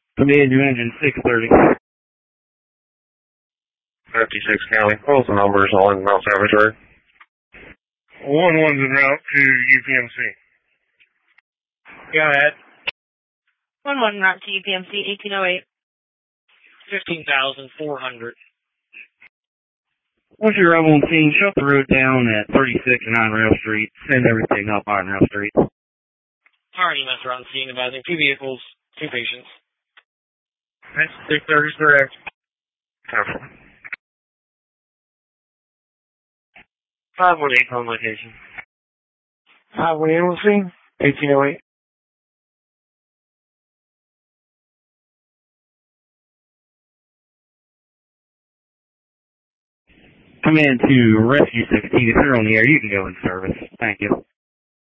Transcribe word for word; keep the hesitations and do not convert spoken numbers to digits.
Command to engine six thirty. fifty-six County, both the numbers on Mount Salvatore. One one's en route to U P M C. Go ahead. One one en route to U P M C, eighteen oh eight. fifteen thousand four hundred. Once you're up on scene, shut the road down at thirty-six and nine Rail Street. Send everything up on Rail Street. R N E M S are on scene, advising two vehicles, two patients. That's six thirty is correct. five one eight on location. five one eight on scene, eighteen oh eight. Command to Rescue sixteen. If you're on the air, you can go in service. Thank you.